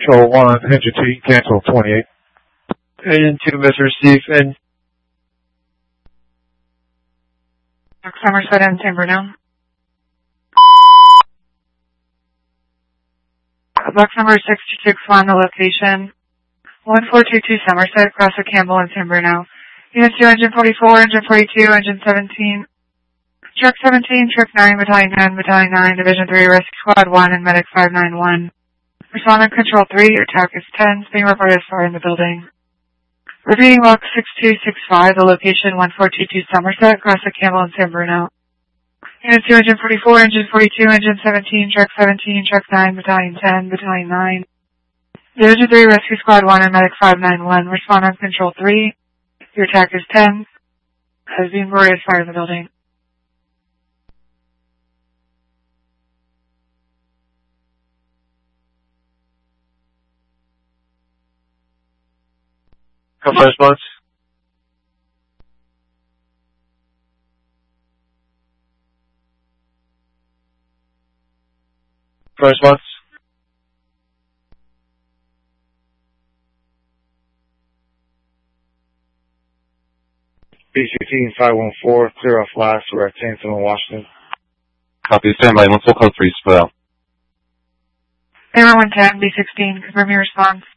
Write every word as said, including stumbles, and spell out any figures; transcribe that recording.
Control one, engine two, cancel twenty-eight. Engine two, Mister Steve, and Somerset and San Bruno. Box number six two six one, the location. one four two two Somerset, across the Campbell and San Bruno. Unit two, engine forty-four, engine forty-two, engine seventeen. Truck seventeen, Truck nine, Battalion ten, Battalion nine, Division three, Rescue Squad one, and Medic five nine one. Respondent Control three, your T A C is ten, being reported as far in the building. Repeating box six two six five, the location one four two two Somerset, across the Campbell and San Bruno. Unit two, engine forty-four, engine forty-two, engine seventeen, Truck seventeen, Truck nine, Battalion ten, Battalion nine. Division three, Rescue Squad one, and Medic five nine one. Respondent Control three, your T A C is ten, has been reported as far in the building. Alpha response. Alpha response. B sixteen five one four, clear off last. We're at Sansom in Washington. Copy, standby, one full code three, split out. A one ten, B sixteen, confirm your response.